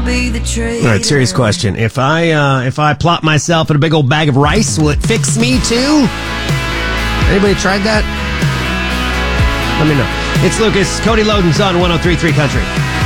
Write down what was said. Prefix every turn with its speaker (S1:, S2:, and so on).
S1: be the traitor.
S2: All right, serious question. If I plop myself in a big old bag of rice, will it fix me too? Anybody tried that? Let me know. It's Lucas, Cody Loden's on 103.3 Country.